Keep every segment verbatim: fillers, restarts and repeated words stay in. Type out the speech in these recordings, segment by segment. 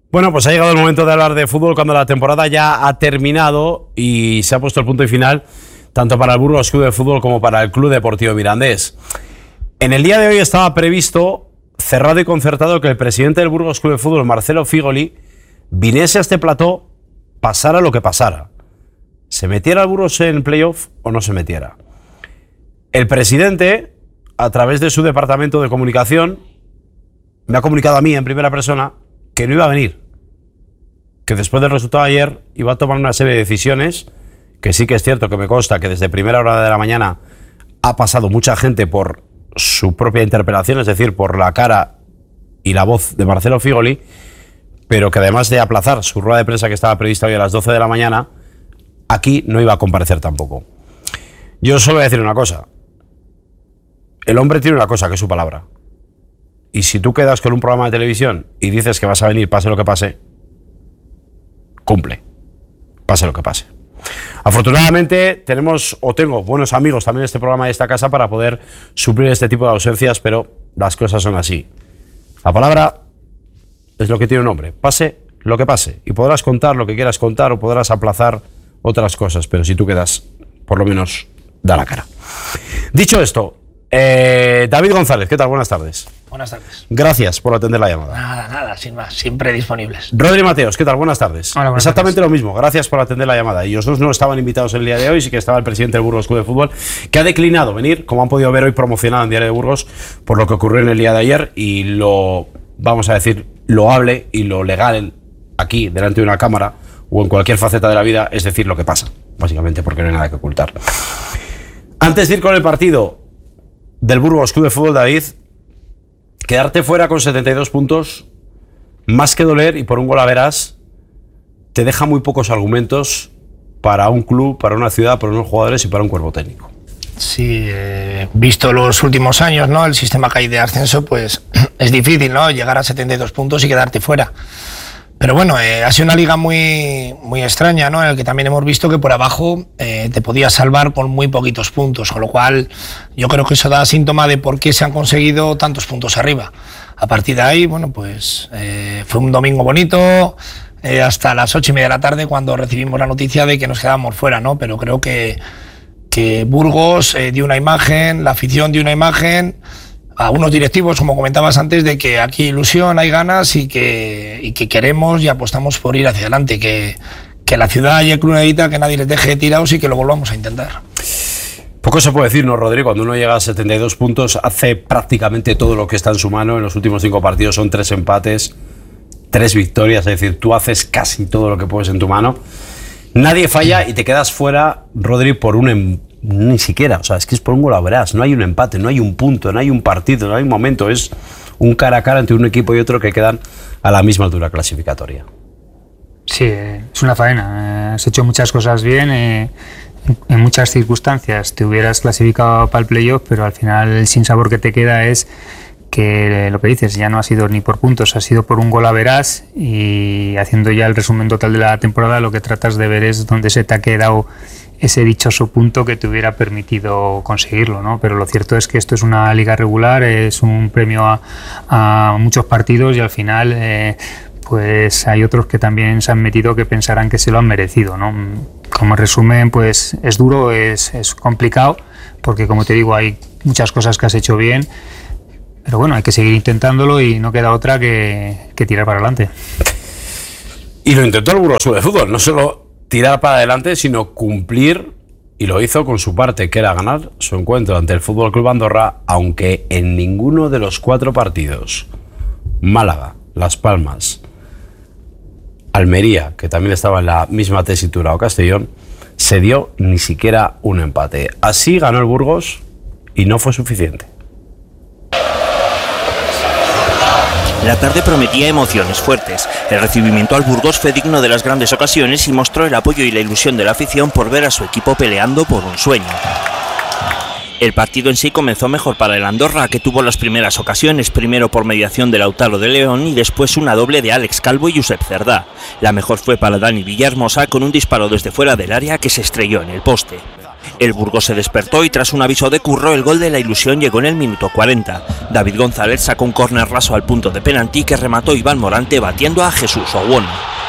Bueno, pues ha llegado el momento de hablar de fútbol cuando la temporada ya ha terminado y se ha puesto el punto y final tanto para el Burgos Club de Fútbol como para el Club Deportivo Mirandés. En el día de hoy estaba previsto, cerrado y concertado, que el presidente del Burgos Club de Fútbol, Marcelo Figoli, viniese a este plató, pasara lo que pasara. ¿Se metiera el Burgos en playoff o no se metiera? El presidente, a través de su departamento de comunicación, me ha comunicado a mí en primera persona que no iba a venir, que después del resultado de ayer iba a tomar una serie de decisiones, que sí que es cierto que me consta que desde primera hora de la mañana ha pasado mucha gente por su propia interpelación, es decir, por la cara y la voz de Marcelo Figoli, pero que además de aplazar su rueda de prensa que estaba prevista hoy a las doce de la mañana, aquí no iba a comparecer tampoco. Yo solo voy a decir una cosa. El hombre tiene una cosa, que es su palabra. Y si tú quedas con un programa de televisión y dices que vas a venir, pase lo que pase, cumple, pase lo que pase. Afortunadamente tenemos, o tengo, buenos amigos también en este programa y esta casa para poder suplir este tipo de ausencias, pero las cosas son así. La palabra es lo que tiene un hombre, pase lo que pase. Y podrás contar lo que quieras contar o podrás aplazar otras cosas, pero si tú quedas, por lo menos, da la cara. Dicho esto, eh, David González, ¿qué tal? Buenas tardes. Buenas tardes. Gracias por atender la llamada. Nada, nada, sin más, siempre disponibles. Rodri Mateos, ¿qué tal? Buenas tardes. Hola, buenas Exactamente tardes. lo mismo, gracias por atender la llamada. Ellos dos no estaban invitados el día de hoy, sí que estaba el presidente del Burgos Club de Fútbol, que ha declinado venir, como han podido ver hoy promocionado en Diario de Burgos, por lo que ocurrió en el día de ayer y lo, vamos a decir, loable y lo legal aquí, delante de una cámara o en cualquier faceta de la vida, es decir, lo que pasa, básicamente, porque no hay nada que ocultar. Antes de ir con el partido del Burgos Club de Fútbol, David, quedarte fuera con setenta y dos puntos, más que doler, y por un gol a verás, te deja muy pocos argumentos para un club, para una ciudad, para unos jugadores y para un cuerpo técnico. Sí, eh, visto los últimos años, ¿no? El sistema que hay de ascenso, pues es difícil, ¿no? Llegar a setenta y dos puntos y quedarte fuera. Pero bueno, eh, ha sido una liga muy, muy extraña, ¿no? En la que también hemos visto que por abajo eh, te podías salvar con muy poquitos puntos, con lo cual yo creo que eso da síntoma de por qué se han conseguido tantos puntos arriba. A partir de ahí, bueno, pues eh, fue un domingo bonito, eh, hasta las ocho y media de la tarde cuando recibimos la noticia de que nos quedábamos fuera, ¿no? Pero creo que, que Burgos eh, dio una imagen, la afición dio una imagen, a unos directivos, como comentabas antes, de que aquí hay ilusión, hay ganas y que, y que queremos y apostamos por ir hacia adelante, que, que la ciudad y el club necesita que nadie les deje tirados y que lo volvamos a intentar. Poco se puede decir, ¿no, Rodrigo? Cuando uno llega a setenta y dos puntos, hace prácticamente todo lo que está en su mano. En los últimos cinco partidos son tres empates, tres victorias, es decir, tú haces casi todo lo que puedes en tu mano. Nadie falla y te quedas fuera, Rodri, por un em ni siquiera, o sea, es que es por un gol a verás, no hay un empate, no hay un punto, no hay un partido, no hay un momento, es un cara a cara entre un equipo y otro que quedan a la misma altura clasificatoria. Sí, es una faena, has hecho muchas cosas bien, eh, en muchas circunstancias te hubieras clasificado para el playoff, pero al final el sinsabor que te queda es que lo que dices ya no ha sido ni por puntos, ha sido por un gol a verás, y haciendo ya el resumen total de la temporada lo que tratas de ver es dónde se te ha quedado ese dichoso punto que te hubiera permitido conseguirlo, ¿no? Pero lo cierto es que esto es una liga regular, es un premio a, a muchos partidos y al final eh, pues hay otros que también se han metido que pensarán que se lo han merecido, ¿no? Como resumen, pues es duro, es, es complicado, porque como te digo hay muchas cosas que has hecho bien, pero bueno, hay que seguir intentándolo y no queda otra que, que tirar para adelante. Y lo intentó el Burgos Club de Fútbol, no solo tirar para adelante, sino cumplir, y lo hizo con su parte, que era ganar su encuentro ante el Fútbol Club Andorra, aunque en ninguno de los cuatro partidos, Málaga, Las Palmas, Almería, que también estaba en la misma tesitura, o Castellón, se dio ni siquiera un empate. Así ganó el Burgos y no fue suficiente. La tarde prometía emociones fuertes. El recibimiento al Burgos fue digno de las grandes ocasiones y mostró el apoyo y la ilusión de la afición por ver a su equipo peleando por un sueño. El partido en sí comenzó mejor para el Andorra, que tuvo las primeras ocasiones, primero por mediación de Lautaro de León y después una doble de Alex Calvo y Josep Cerdá. La mejor fue para Dani Villahermosa con un disparo desde fuera del área que se estrelló en el poste. El Burgos se despertó y tras un aviso de Curro, el gol de la ilusión llegó en el minuto cuarenta. David González sacó un córner raso al punto de penalti que remató Iván Morante batiendo a Jesús Owón.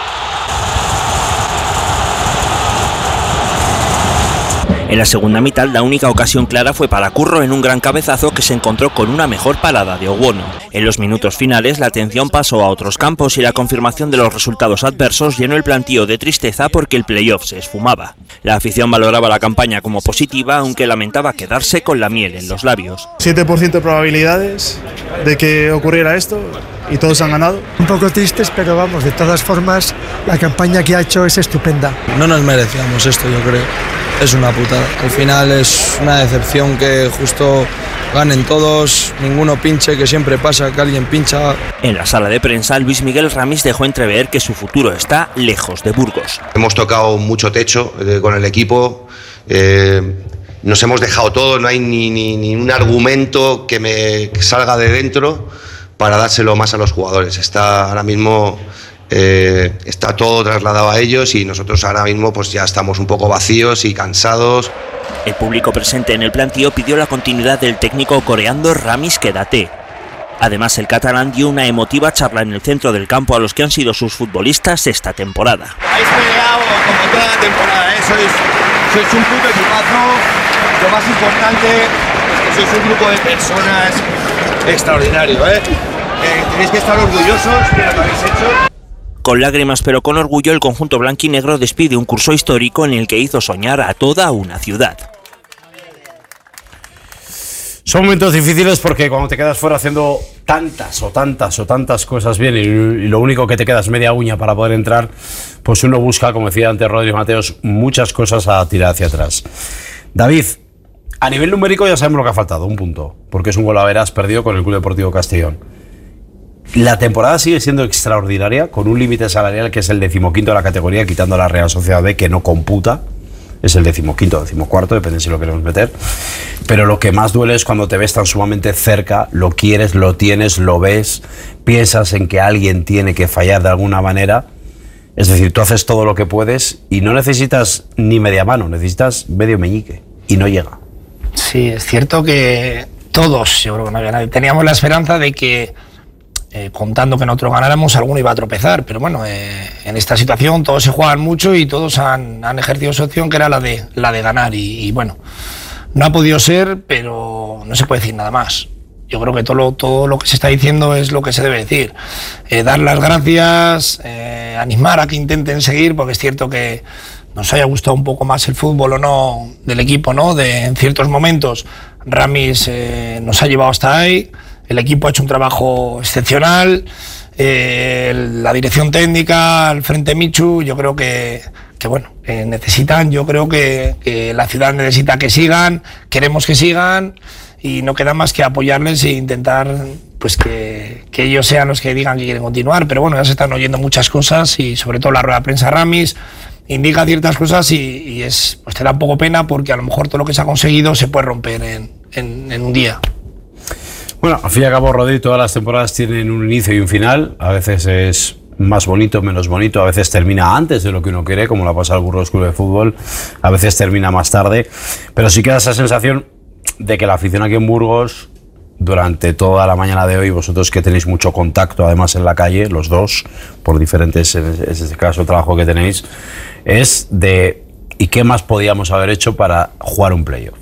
En la segunda mitad, la única ocasión clara fue para Curro en un gran cabezazo que se encontró con una mejor parada de Owono. En los minutos finales, la atención pasó a otros campos y la confirmación de los resultados adversos llenó el plantío de tristeza porque el playoff se esfumaba. La afición valoraba la campaña como positiva, aunque lamentaba quedarse con la miel en los labios. siete por ciento de probabilidades de que ocurriera esto y todos han ganado. Un poco tristes, pero vamos, de todas formas, la campaña que ha hecho es estupenda. No nos merecíamos esto, yo creo. Es una putada. Al final es una decepción que justo ganen todos, ninguno pinche, que siempre pasa que alguien pincha. En la sala de prensa, Luis Miguel Ramis dejó entrever que su futuro está lejos de Burgos. Hemos tocado mucho techo eh, con el equipo, eh, nos hemos dejado todo, no hay ni, ni, ni un argumento que me salga de dentro para dárselo más a los jugadores. Está ahora mismo... Eh, está todo trasladado a ellos y nosotros ahora mismo pues ya estamos un poco vacíos y cansados. El público presente en el plantío pidió la continuidad del técnico coreano Ramis Quédate. Además, el catalán dio una emotiva charla en el centro del campo a los que han sido sus futbolistas esta temporada. Habéis peleado como toda la temporada, ¿eh? sois, sois un puto equipazo. Lo más importante es que sois un grupo de personas extraordinario, ¿eh? Eh, tenéis que estar orgullosos de lo que habéis hecho. Con lágrimas pero con orgullo, el conjunto blanquinegro despide un curso histórico en el que hizo soñar a toda una ciudad. Son momentos difíciles porque cuando te quedas fuera haciendo tantas o tantas o tantas cosas bien y, y lo único que te queda es media uña para poder entrar, pues uno busca, como decía antes Rodrigo Mateos, muchas cosas a tirar hacia atrás. David, a nivel numérico ya sabemos lo que ha faltado, un punto, porque es un gol a veras perdido con el Club Deportivo Castellón. La temporada sigue siendo extraordinaria, con un límite salarial que es el decimoquinto de la categoría, quitando a la Real Sociedad B, que no computa. Es el decimoquinto o decimocuarto, depende si lo queremos meter. Pero lo que más duele es cuando te ves tan sumamente cerca, lo quieres, lo tienes, lo ves, piensas en que alguien tiene que fallar de alguna manera. Es decir, tú haces todo lo que puedes y no necesitas ni media mano, necesitas medio meñique y no llega. Sí, es cierto que todos, yo creo que no había nadie, teníamos la esperanza de que Eh, contando que nosotros ganáramos, alguno iba a tropezar, pero bueno, eh, en esta situación todos se juegan mucho y todos han, han ejercido su opción, que era la de, la de ganar, y, y bueno, no ha podido ser, pero no se puede decir nada más. Yo creo que todo lo, todo lo que se está diciendo es lo que se debe decir. Eh, dar las gracias, eh, animar a que intenten seguir, porque es cierto que nos haya gustado un poco más el fútbol o no del equipo, ¿no? De, en ciertos momentos Ramis eh, nos ha llevado hasta ahí. El equipo ha hecho un trabajo excepcional, eh, la dirección técnica, el frente Michu, yo creo que, que bueno, eh, necesitan, yo creo que, que la ciudad necesita que sigan, queremos que sigan y no queda más que apoyarles e intentar pues que, que ellos sean los que digan que quieren continuar, pero bueno, ya se están oyendo muchas cosas y sobre todo la rueda de prensa Ramis indica ciertas cosas y, y es, pues te da un poco pena porque a lo mejor todo lo que se ha conseguido se puede romper en, en, en un día. Bueno, al fin y al cabo, Rodri, todas las temporadas tienen un inicio y un final. A veces es más bonito, menos bonito. A veces termina antes de lo que uno quiere, como la pasa al Burgos Club de Fútbol. A veces termina más tarde. Pero sí queda esa sensación de que la afición aquí en Burgos, durante toda la mañana de hoy, vosotros que tenéis mucho contacto, además en la calle, los dos, por diferentes, en este caso, trabajo que tenéis, es de ¿y qué más podíamos haber hecho para jugar un playoff?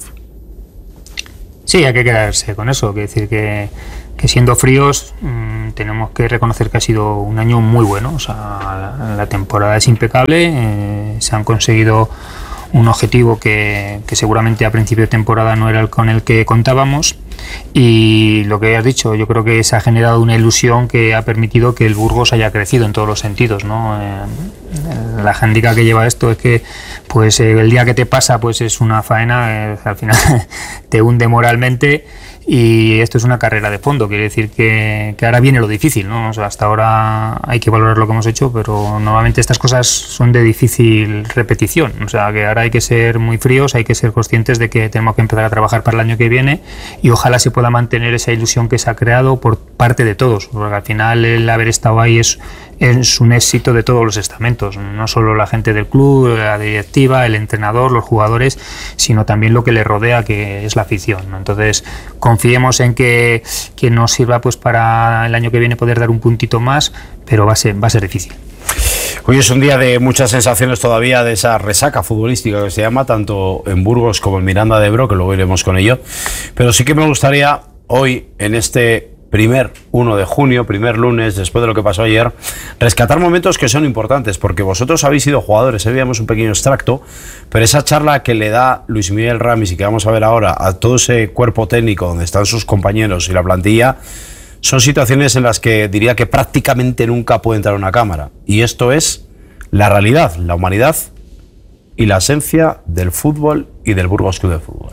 Sí, hay que quedarse con eso, quiere decir que, que siendo fríos mmm, tenemos que reconocer que ha sido un año muy bueno, o sea, la, la temporada es impecable, eh, se han conseguido un objetivo que, que seguramente a principio de temporada no era el con el que contábamos y lo que has dicho, yo creo que se ha generado una ilusión que ha permitido que el Burgos haya crecido en todos los sentidos, ¿no? Eh, la handicap que lleva esto es que pues eh, el día que te pasa pues es una faena, eh, al final te hunde moralmente y esto es una carrera de fondo, quiere decir que, que ahora viene lo difícil, ¿no? O sea, hasta ahora hay que valorar lo que hemos hecho, pero normalmente estas cosas son de difícil repetición, o sea que ahora hay que ser muy fríos, hay que ser conscientes de que tenemos que empezar a trabajar para el año que viene y ojalá se pueda mantener esa ilusión que se ha creado por parte de todos, porque al final el haber estado ahí es, es un éxito de todos los estamentos, no solo la gente del club, la directiva, el entrenador, los jugadores, sino también lo que le rodea, que es la afición, ¿no? Entonces, confiemos en que, que nos sirva pues para el año que viene poder dar un puntito más, pero va a ser, va a ser difícil. Hoy es un día de muchas sensaciones todavía, de esa resaca futbolística que se llama, tanto en Burgos como en Miranda de Ebro, que luego iremos con ello. Pero sí que me gustaría hoy, en este primer uno de junio, primer lunes, después de lo que pasó ayer, rescatar momentos que son importantes, porque vosotros habéis sido jugadores, ¿eh? Veíamos un pequeño extracto, pero esa charla que le da Luis Miguel Ramis y que vamos a ver ahora a todo ese cuerpo técnico donde están sus compañeros y la plantilla, son situaciones en las que diría que prácticamente nunca puede entrar una cámara. Y esto es la realidad, la humanidad y la esencia del fútbol y del Burgos Club de Fútbol.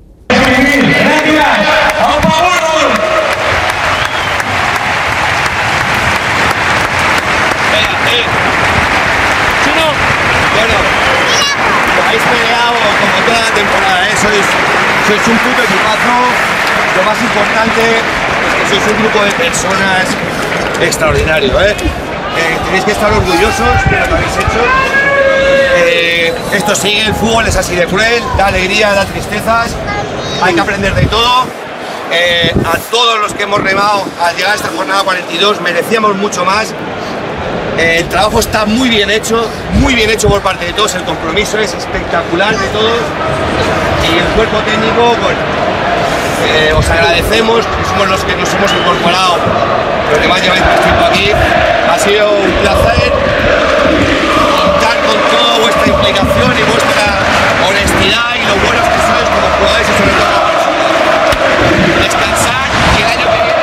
Bueno, habéis peleado como toda la temporada, ¿eh? sois, sois un puto equipazo. Lo más importante es que sois un grupo de personas extraordinario, ¿eh? Eh, tenéis que estar orgullosos de lo que habéis hecho. Eh, esto sigue, el fútbol es así de cruel, da alegría, da tristezas, hay que aprender de todo. Eh, a todos los que hemos remado al llegar a esta jornada cuarenta y dos merecíamos mucho más. Eh, el trabajo está muy bien hecho, muy bien hecho por parte de todos, el compromiso es espectacular de todos y el cuerpo técnico, bueno, eh, os agradecemos, que somos los que nos hemos incorporado, los demás lleváis más tiempo aquí, ha sido un placer contar con toda vuestra implicación y vuestra honestidad y lo buenos que sois como jugadores y sobre todo como personas. Descansar y el año que viene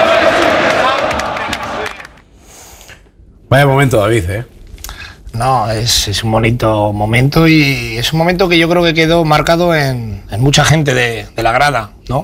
Vaya momento, David, ¿eh? No, es, es un bonito momento y es un momento que yo creo que quedó marcado en, en mucha gente de, de la grada, ¿no?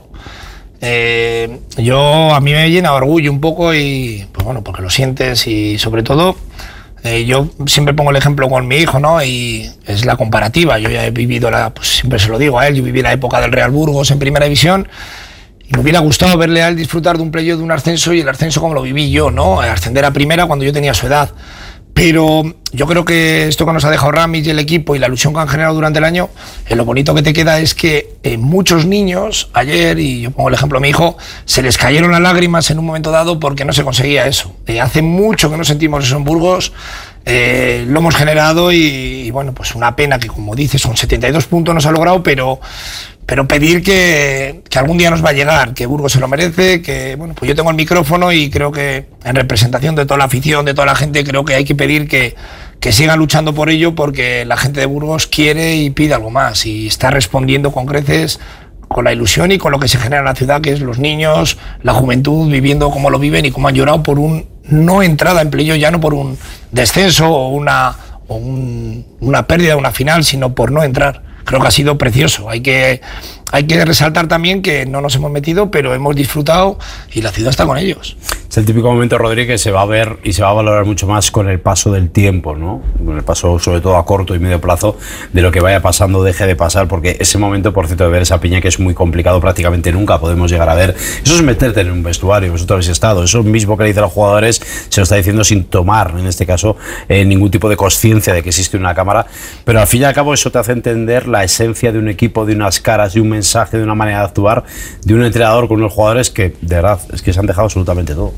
Eh, yo, a mí me llena de orgullo un poco y, pues bueno, porque lo sientes y sobre todo, eh, yo siempre pongo el ejemplo con mi hijo, ¿no? Y es la comparativa, yo ya he vivido, la, pues siempre se lo digo a él, yo viví la época del Real Burgos en Primera División. Y me hubiera gustado verle a él disfrutar de un playoff, de un ascenso y el ascenso como lo viví yo, ¿no? Ascender a primera cuando yo tenía su edad. Pero yo creo que esto que nos ha dejado Ramis y el equipo y la ilusión que han generado durante el año, eh, lo bonito que te queda es que eh, muchos niños, ayer, y yo pongo el ejemplo a mi hijo, se les cayeron las lágrimas en un momento dado porque no se conseguía eso. Eh, hace mucho que no sentimos eso en Burgos, eh, lo hemos generado y, y bueno, pues una pena que, como dices, son setenta y dos puntos, no se ha logrado, pero... pero pedir que, que algún día nos va a llegar, que Burgos se lo merece, que bueno, pues yo tengo el micrófono y creo que en representación de toda la afición, de toda la gente, creo que hay que pedir que, que sigan luchando por ello porque la gente de Burgos quiere y pide algo más y está respondiendo con creces con la ilusión y con lo que se genera en la ciudad, que es los niños, la juventud viviendo como lo viven y como han llorado por un no entrada en playoff, ya no por un descenso o una, o un, una pérdida de una final, sino por no entrar. Creo que ha sido precioso. Hay que, hay que resaltar también que no nos hemos metido, pero hemos disfrutado y la ciudad está con ellos. Es el típico momento, Rodríguez, que se va a ver y se va a valorar mucho más con el paso del tiempo, ¿no? Con el paso, sobre todo a corto y medio plazo, de lo que vaya pasando, deje de pasar, porque ese momento, por cierto, de ver esa piña que es muy complicado, prácticamente nunca podemos llegar a ver. Eso es meterte en un vestuario, vosotros habéis estado. Eso mismo que le dice a los jugadores, se lo está diciendo sin tomar, en este caso, eh, ningún tipo de conciencia de que existe una cámara. Pero al fin y al cabo, eso te hace entender la esencia de un equipo, de unas caras, de un mensaje, de una manera de actuar, de un entrenador con unos jugadores que, de verdad, es que se han dejado absolutamente todo.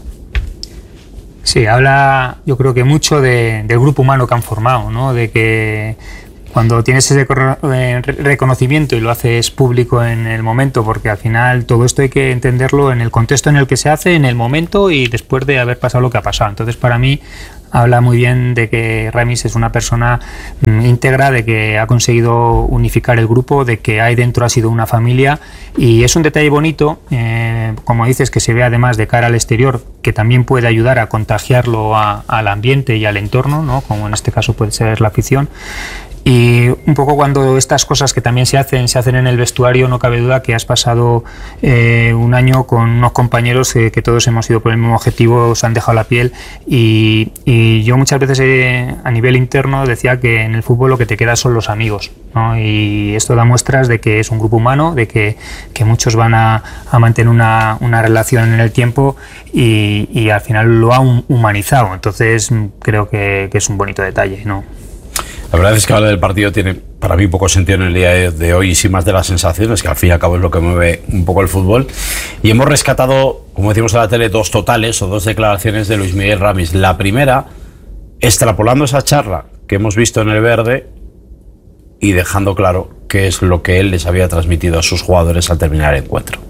Sí, habla yo creo que mucho de, del grupo humano que han formado, ¿no? De que cuando tienes ese reconocimiento y lo haces público en el momento, porque al final todo esto hay que entenderlo en el contexto en el que se hace, en el momento y después de haber pasado lo que ha pasado. Entonces, para mí, habla muy bien de que Ramis es una persona íntegra, de que ha conseguido unificar el grupo, de que ahí dentro ha sido una familia y es un detalle bonito, eh, como dices, que se ve además de cara al exterior, que también puede ayudar a contagiarlo a, al ambiente y al entorno, ¿no? Como en este caso puede ser la afición. Y un poco cuando estas cosas que también se hacen, se hacen en el vestuario, no cabe duda que has pasado eh, un año con unos compañeros eh, que todos hemos ido por el mismo objetivo, se han dejado la piel y, y yo muchas veces eh, a nivel interno decía que en el fútbol lo que te queda son los amigos, ¿no? Y esto da muestras de que es un grupo humano, de que, que muchos van a, a mantener una, una relación en el tiempo y, y al final lo ha humanizado, entonces creo que, que es un bonito detalle, ¿no? La verdad es que hablar del partido tiene para mí poco sentido en el día de hoy y sí más de las sensaciones, que al fin y al cabo es lo que mueve un poco el fútbol. Y hemos rescatado, como decimos en la tele, dos totales o dos declaraciones de Luis Miguel Ramis. La primera, extrapolando esa charla que hemos visto en el Verde y dejando claro qué es lo que él les había transmitido a sus jugadores al terminar el encuentro.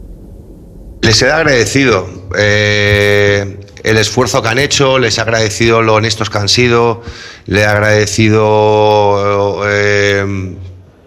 Les he agradecido eh, el esfuerzo que han hecho, les he agradecido lo honestos que han sido, le he agradecido eh,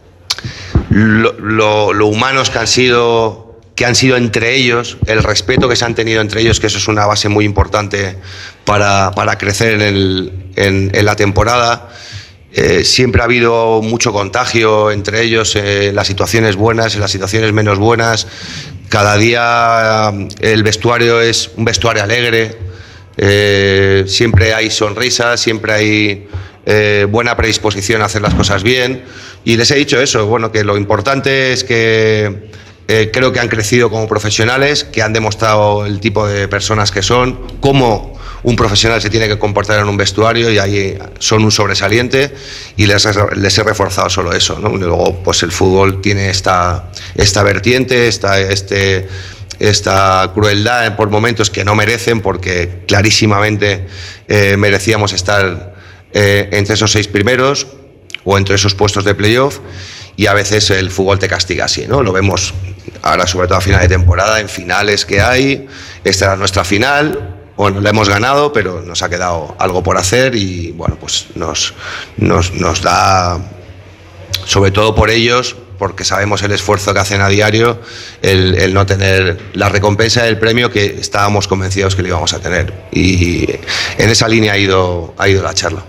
lo, lo, lo humanos que han sido, que han sido entre ellos, el respeto que se han tenido entre ellos, que eso es una base muy importante para, para crecer en, el, en, en la temporada. Eh, siempre ha habido mucho contagio entre ellos, eh, en las situaciones buenas, en las situaciones menos buenas. Cada día el vestuario es un vestuario alegre, eh, siempre hay sonrisas, siempre hay eh, buena predisposición a hacer las cosas bien. Y les he dicho eso, bueno, que lo importante es que eh, creo que han crecido como profesionales, que han demostrado el tipo de personas que son, cómo un profesional se tiene que comportar en un vestuario, y ahí son un sobresaliente, y les, les he reforzado solo eso, ¿no? Y luego pues el fútbol tiene esta, esta vertiente, esta, este, esta crueldad por momentos que no merecen, porque clarísimamente eh, merecíamos estar eh, entre esos seis primeros o entre esos puestos de playoff, y a veces el fútbol te castiga así, ¿no? Lo vemos ahora sobre todo a final de temporada, en finales que hay. Esta era nuestra final. Bueno, la hemos ganado, pero nos ha quedado algo por hacer y bueno, pues nos, nos, nos da, sobre todo por ellos, porque sabemos el esfuerzo que hacen a diario, el, el no tener la recompensa del premio que estábamos convencidos que lo íbamos a tener. Y en esa línea ha ido, ha ido la charla.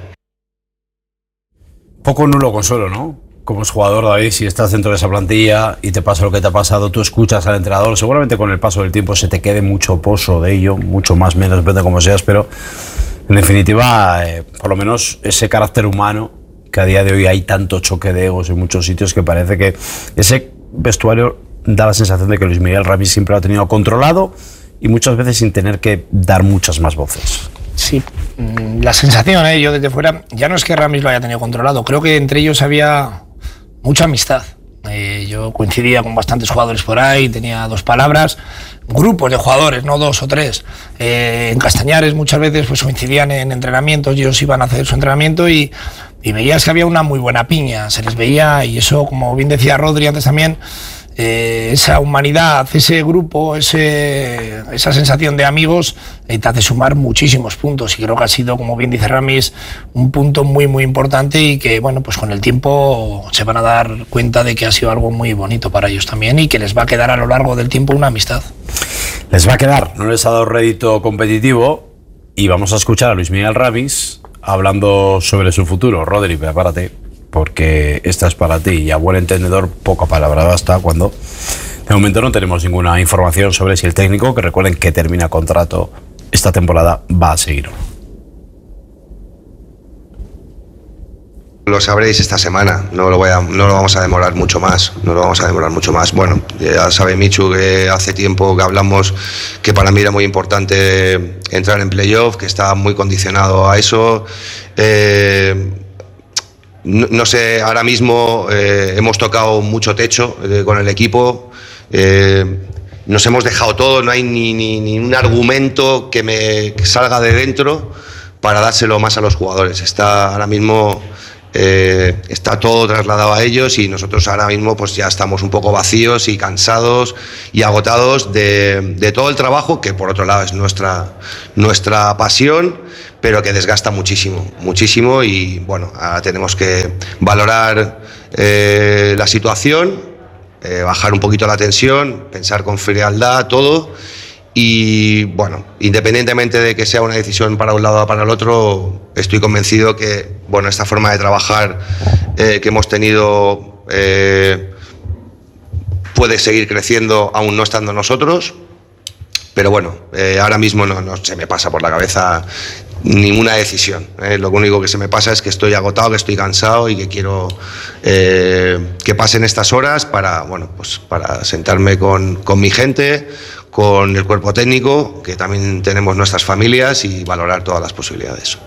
Poco nulo consuelo, ¿no? Como es jugador, David, si estás dentro de esa plantilla y te pasa lo que te ha pasado, tú escuchas al entrenador, seguramente con el paso del tiempo se te quede mucho pozo de ello, mucho más, menos, depende de cómo seas, pero en definitiva, eh, por lo menos ese carácter humano, que a día de hoy hay tanto choque de egos en muchos sitios, que parece que ese vestuario da la sensación de que Luis Miguel Ramis siempre lo ha tenido controlado y muchas veces sin tener que dar muchas más voces. Sí, la sensación, ¿eh? Yo desde fuera, ya no es que Ramis lo haya tenido controlado, creo que entre ellos había mucha amistad. Eh, yo coincidía con bastantes jugadores por ahí, tenía dos palabras, grupos de jugadores, no dos o tres. Eh, en Castañares muchas veces pues coincidían en entrenamientos, ellos iban a hacer su entrenamiento y, y veías que había una muy buena piña, se les veía, y eso, como bien decía Rodri antes también, eh, esa humanidad, ese grupo, ese, esa sensación de amigos eh, te hace sumar muchísimos puntos, y creo que ha sido, como bien dice Ramis, un punto muy muy importante, y que bueno, pues con el tiempo se van a dar cuenta de que ha sido algo muy bonito para ellos también, y que les va a quedar a lo largo del tiempo una amistad. Les va a quedar, no les ha dado rédito competitivo, y vamos a escuchar a Luis Miguel Ramis hablando sobre su futuro. Rodri, prepárate, porque esta es para ti, y a buen entendedor poca palabra basta, cuando de momento no tenemos ninguna información sobre si el técnico, que recuerden que termina contrato esta temporada, va a seguir. Lo sabréis esta semana, no lo, voy a, no lo vamos a demorar mucho más, no lo vamos a demorar mucho más. Bueno, ya sabe Michu que hace tiempo que hablamos que para mí era muy importante entrar en playoff, que estaba muy condicionado a eso. Eh, no, no sé, ahora mismo eh, hemos tocado mucho techo eh, con el equipo, eh, nos hemos dejado todo, no hay ni, ni, ni un argumento que me salga de dentro para dárselo más a los jugadores. Está ahora mismo... Eh, está todo trasladado a ellos, y nosotros ahora mismo pues ya estamos un poco vacíos y cansados y agotados de, de todo el trabajo, que por otro lado es nuestra, nuestra pasión, pero que desgasta muchísimo, muchísimo, y bueno, ahora tenemos que valorar eh, la situación, eh, bajar un poquito la tensión, pensar con frialdad todo, y bueno, independientemente de que sea una decisión para un lado o para el otro, estoy convencido que bueno, esta forma de trabajar eh, que hemos tenido eh, puede seguir creciendo aún no estando nosotros, pero bueno, eh, ahora mismo no, no se me pasa por la cabeza ninguna decisión. Eh. Lo único que se me pasa es que estoy agotado, que estoy cansado y que quiero eh, que pasen estas horas para, bueno, pues para sentarme con, con mi gente, con el cuerpo técnico, que también tenemos nuestras familias, y valorar todas las posibilidades.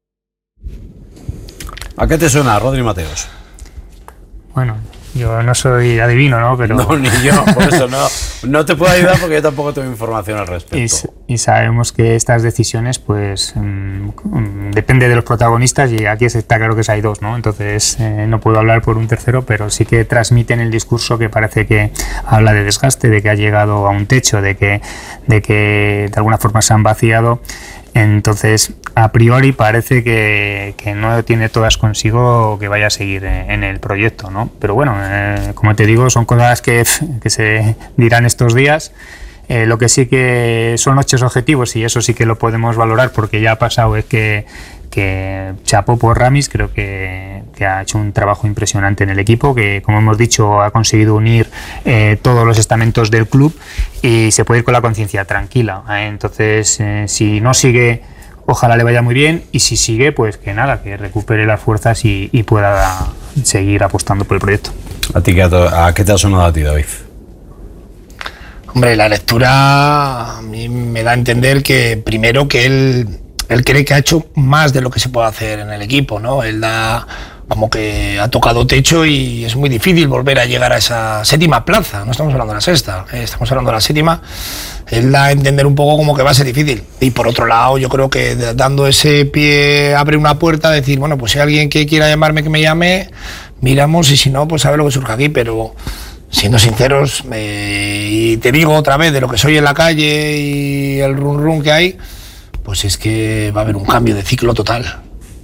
¿A qué te suena, Rodri Mateos? Bueno, yo no soy adivino, ¿no? Pero... No, ni yo, por eso no, no te puedo ayudar porque yo tampoco tengo información al respecto. Y, y sabemos que estas decisiones, pues, mmm, depende de los protagonistas, y aquí está claro que hay dos, ¿no? Entonces, eh, no puedo hablar por un tercero, pero sí que transmiten el discurso que parece que habla de desgaste, de que ha llegado a un techo, de que, de que de alguna forma se han vaciado. Entonces, a priori parece que, que no tiene todas consigo que vaya a seguir en el proyecto, ¿no? Pero bueno, eh, como te digo, son cosas que, que se dirán estos días. Eh, lo que sí que son ocho objetivos, y eso sí que lo podemos valorar porque ya ha pasado, es que, que chapó por Ramis, creo que, que ha hecho un trabajo impresionante en el equipo, que como hemos dicho ha conseguido unir eh, todos los estamentos del club y se puede ir con la conciencia tranquila. ¿eh? Entonces, eh, si no sigue, ojalá le vaya muy bien, y si sigue, pues que nada, que recupere las fuerzas y, y pueda seguir apostando por el proyecto. ¿A ti qué, a qué te ha sonado a ti, David? Hombre, la lectura a mí me da a entender que primero que él, él cree que ha hecho más de lo que se puede hacer en el equipo, ¿no? Él da como que ha tocado techo y es muy difícil volver a llegar a esa séptima plaza. No estamos hablando de la sexta, eh, estamos hablando de la séptima. Él da a entender un poco como que va a ser difícil. Y por otro lado, yo creo que dando ese pie abre una puerta a decir, bueno, pues si hay alguien que quiera llamarme, que me llame, miramos, y si no, pues a ver lo que surge aquí, pero... Siendo sinceros, eh, y te digo otra vez de lo que soy en la calle y el run run que hay, pues es que va a haber un cambio de ciclo total.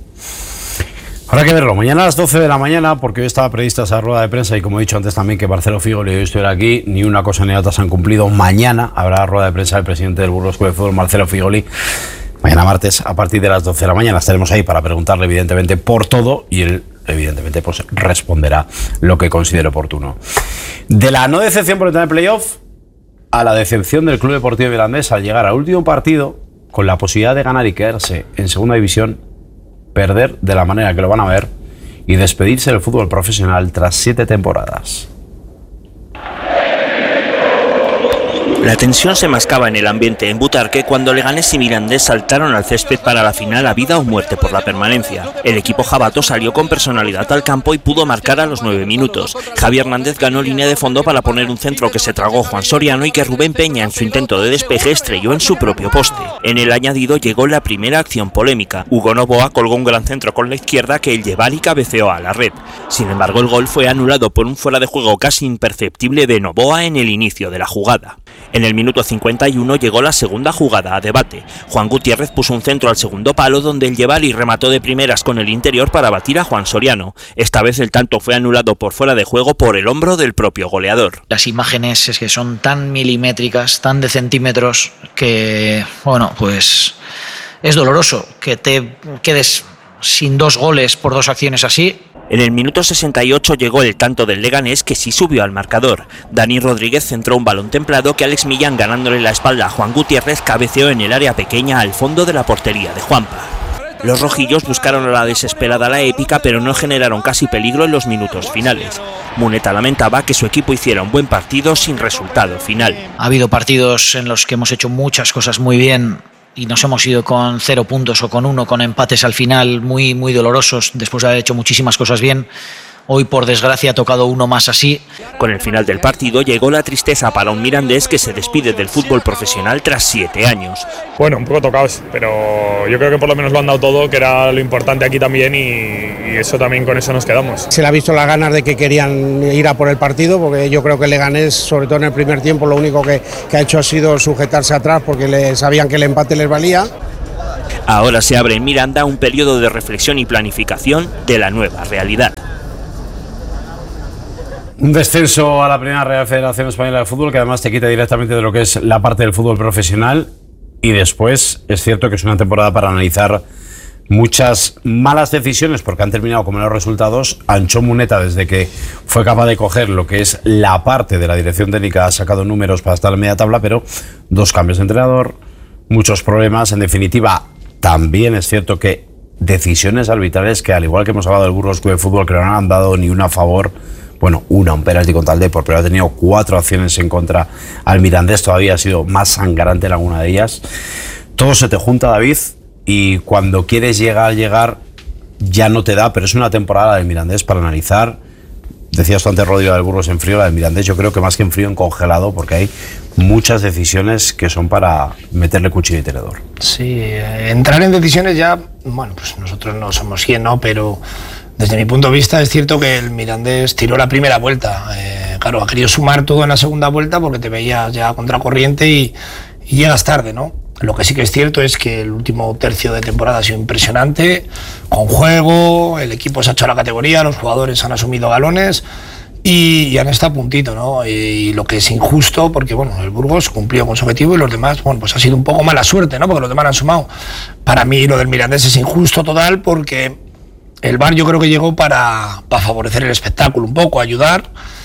Habrá que verlo. Mañana a las doce de la mañana, porque hoy estaba prevista esa rueda de prensa, y como he dicho antes también que Marcelo Figoli y yo estuviera aquí, ni una cosa ni otra se han cumplido. Mañana habrá rueda de prensa del presidente del Burgos Club de Fútbol, Marcelo Figoli. Mañana martes, a partir de las doce de la mañana, estaremos ahí para preguntarle evidentemente por todo, y él evidentemente pues responderá lo que considere oportuno. De la no decepción por entrar en playoff a la decepción del Club Deportivo Mirandés al llegar al último partido con la posibilidad de ganar y quedarse en segunda división, perder de la manera que lo van a ver y despedirse del fútbol profesional tras siete temporadas. La tensión se mascaba en el ambiente en Butarque cuando Leganés y Mirandés saltaron al césped para la final a vida o muerte por la permanencia. El equipo jabato salió con personalidad al campo y pudo marcar a los nueve minutos. Javi Hernández ganó línea de fondo para poner un centro que se tragó Juan Soriano y que Rubén Peña, en su intento de despeje, estrelló en su propio poste. En el añadido llegó la primera acción polémica. Hugo Novoa colgó un gran centro con la izquierda que el Jebali cabeceó a la red. Sin embargo, el gol fue anulado por un fuera de juego casi imperceptible de Novoa en el inicio de la jugada. En el minuto cincuenta y uno llegó la segunda jugada a debate. Juan Gutiérrez puso un centro al segundo palo donde el Jebali remató de primeras con el interior para batir a Juan Soriano. Esta vez el tanto fue anulado por fuera de juego por el hombro del propio goleador. Las imágenes es que son tan milimétricas, tan de centímetros, que, bueno, pues es doloroso que te quedes sin dos goles por dos acciones así. En el minuto sesenta y ocho llegó el tanto del Leganés, que sí subió al marcador. Dani Rodríguez centró un balón templado que Alex Millán, ganándole la espalda a Juan Gutiérrez, cabeceó en el área pequeña al fondo de la portería de Juanpa. Los rojillos buscaron a la desesperada la épica, pero no generaron casi peligro en los minutos finales. Muneta lamentaba que su equipo hiciera un buen partido sin resultado final. Ha habido partidos en los que hemos hecho muchas cosas muy bien y nos hemos ido con cero puntos o con uno, con empates al final muy, muy dolorosos después de haber hecho muchísimas cosas bien. Hoy, por desgracia, ha tocado uno más así. Con el final del partido llegó la tristeza para un Mirandés que se despide del fútbol profesional tras siete años. Bueno, un poco tocados, pero yo creo que por lo menos lo han dado todo, que era lo importante aquí también, y, y eso también, con eso nos quedamos. Se le ha visto las ganas de que querían ir a por el partido, porque yo creo que el Leganés, sobre todo en el primer tiempo, lo único que, que ha hecho ha sido sujetarse atrás porque le, sabían que el empate les valía. Ahora se abre en Miranda un periodo de reflexión y planificación de la nueva realidad. Un descenso a la primera Real Federación Española de Fútbol que además te quita directamente de lo que es la parte del fútbol profesional, y después es cierto que es una temporada para analizar muchas malas decisiones porque han terminado con malos resultados. Anchón Muneta, desde que fue capaz de coger lo que es la parte de la dirección técnica, ha sacado números para estar en media tabla, pero dos cambios de entrenador, muchos problemas. En definitiva, también es cierto que decisiones arbitrales que, al igual que hemos hablado del Burgos Club de Fútbol, que no han dado ni una a favor, bueno, una, un penalti contra el Depor, pero ha tenido cuatro acciones en contra al Mirandés, todavía ha sido más sangrante en alguna de ellas. Todo se te junta, David, y cuando quieres llegar, llegar, ya no te da, pero es una temporada del Mirandés para analizar. Decías tú antes, Rodrigo, del Burgos en frío, la del Mirandés yo creo que más que en frío, en congelado, porque hay muchas decisiones que son para meterle cuchillo y tenedor. Sí, eh, entrar en decisiones ya, bueno, pues nosotros no somos cien, ¿no? Pero desde mi punto de vista es cierto que el Mirandés tiró la primera vuelta. Eh, claro, ha querido sumar todo en la segunda vuelta porque te veías ya contracorriente y, y llegas tarde, ¿no? Lo que sí que es cierto es que el último tercio de temporada ha sido impresionante, con juego, el equipo se ha hecho a la categoría, los jugadores han asumido galones y, y han estado a puntito, ¿no? Y, y lo que es injusto, porque bueno, el Burgos cumplió con su objetivo y los demás, bueno, pues ha sido un poco mala suerte, ¿no? Porque los demás han sumado. Para mí lo del Mirandés es injusto total porque el V A R yo creo que llegó para, para favorecer el espectáculo un poco, ayudar.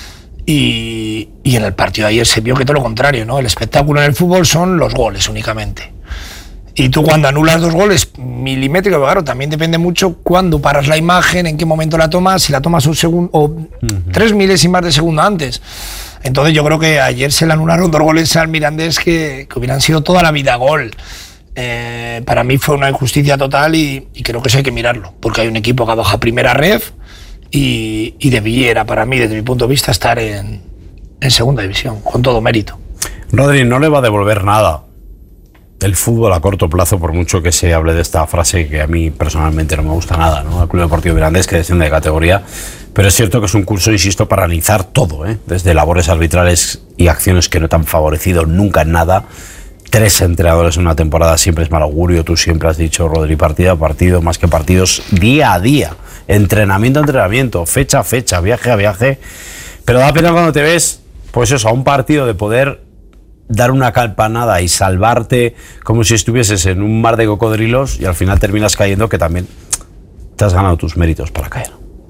Y, y en el partido de ayer se vio que todo lo contrario, ¿no? El espectáculo en el fútbol son los goles únicamente. Y tú cuando anulas dos goles milimétricos, claro, también depende mucho cuándo paras la imagen, en qué momento la tomas, si la tomas un segundo o uh-huh. tres milésimas de segundo antes. Entonces yo creo que ayer se le anularon dos goles al Mirandés que, que hubieran sido toda la vida gol. Eh, para mí fue una injusticia total y, y creo que eso hay que mirarlo, porque hay un equipo que ha bajado primera ref. Y, y debiera, para mí, desde mi punto de vista, estar en, en segunda división, con todo mérito. Rodri, no le va a devolver nada el fútbol a corto plazo, por mucho que se hable de esta frase que a mí personalmente no me gusta nada, ¿no? Al Club Deportivo Mirandés, que desciende de categoría, pero es cierto que es un curso, insisto, para analizar todo, ¿eh? Desde labores arbitrales y acciones que no te han favorecido nunca en nada. Tres entrenadores en una temporada siempre es mal augurio, tú siempre has dicho, Rodri, partido a partido, más que partidos, día a día, entrenamiento a entrenamiento, fecha a fecha, viaje a viaje, pero da pena cuando te ves, pues eso, a un partido de poder dar una campanada y salvarte como si estuvieses en un mar de cocodrilos y al final terminas cayendo, que también te has ganado tus méritos para caer.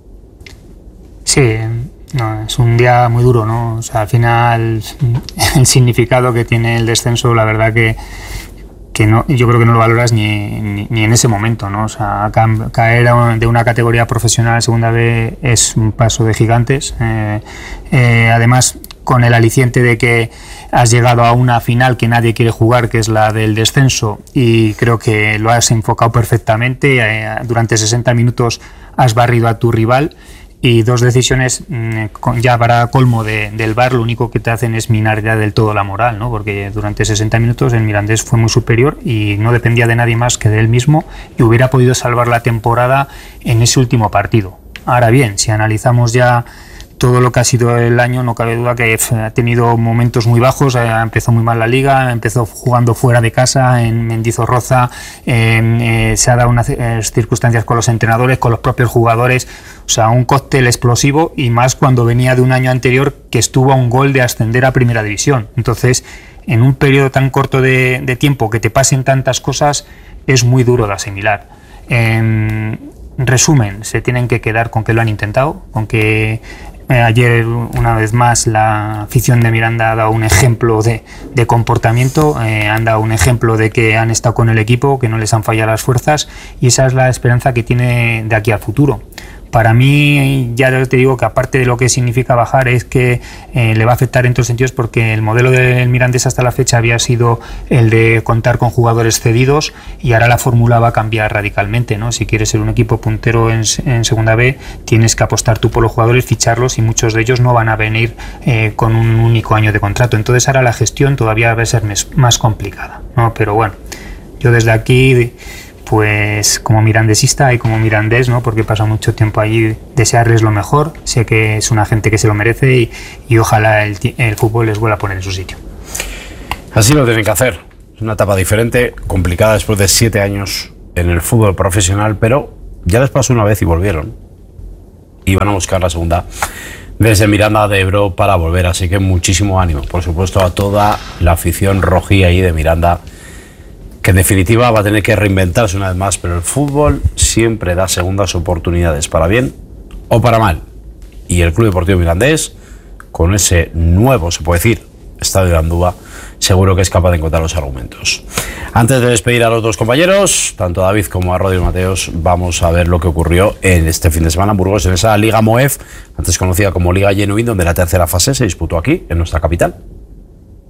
Sí, no, es un día muy duro, ¿no? O sea, al final el significado que tiene el descenso, la verdad que, que no, yo creo que no lo valoras ni, ni, ni en ese momento, ¿no? O sea, ca- caer de una categoría profesional a segunda B es un paso de gigantes. Eh, eh, además, con el aliciente de que has llegado a una final que nadie quiere jugar, que es la del descenso, y creo que lo has enfocado perfectamente. Eh, durante sesenta minutos has barrido a tu rival. Y dos decisiones ya para colmo de, del V A R, lo único que te hacen es minar ya del todo la moral, ¿no? Porque durante sesenta minutos el Mirandés fue muy superior y no dependía de nadie más que de él mismo y hubiera podido salvar la temporada en ese último partido. Ahora bien, si analizamos ya todo lo que ha sido el año, no cabe duda que ha tenido momentos muy bajos. Empezó muy mal la liga, empezó jugando fuera de casa en Mendizorroza, en, eh, se ha dado unas eh, circunstancias con los entrenadores, con los propios jugadores, o sea, un cóctel explosivo, y más cuando venía de un año anterior que estuvo a un gol de ascender a Primera División. Entonces, en un periodo tan corto de, de tiempo que te pasen tantas cosas, es muy duro de asimilar. En resumen, se tienen que quedar con que lo han intentado, con que Eh, ayer, una vez más, la afición de Miranda ha dado un ejemplo de, de comportamiento, eh, han dado un ejemplo de que han estado con el equipo, que no les han fallado las fuerzas, y esa es la esperanza que tiene de aquí al futuro. Para mí, ya te digo que aparte de lo que significa bajar, es que eh, le va a afectar en todos sentidos, porque el modelo del Mirandés hasta la fecha había sido el de contar con jugadores cedidos, y ahora la fórmula va a cambiar radicalmente, ¿no? Si quieres ser un equipo puntero en, en segunda B, tienes que apostar tú por los jugadores, ficharlos, y muchos de ellos no van a venir eh, con un único año de contrato. Entonces ahora la gestión todavía va a ser más complicada, ¿no? Pero bueno, yo desde aquí, pues como mirandesista y como mirandés, ¿no? Porque he pasado mucho tiempo allí, desearles lo mejor. Sé que es una gente que se lo merece, y, y ojalá el, el fútbol les vuelva a poner en su sitio. Así lo tienen que hacer. Es una etapa diferente, complicada después de siete años en el fútbol profesional, pero ya les pasó una vez y volvieron. Y van a buscar la segunda desde Miranda de Ebro para volver, así que muchísimo ánimo, por supuesto, a toda la afición rojía ahí de Miranda, que en definitiva va a tener que reinventarse una vez más, pero el fútbol siempre da segundas oportunidades, para bien o para mal, y el Club Deportivo Mirandés, con ese nuevo, se puede decir, Estadio de Andúa, seguro que es capaz de encontrar los argumentos. Antes de despedir a los dos compañeros, tanto a David como a Rodrigo Mateos, vamos a ver lo que ocurrió en este fin de semana en Burgos, en esa Liga Moef, antes conocida como Liga Genuín, donde la tercera fase se disputó aquí, en nuestra capital.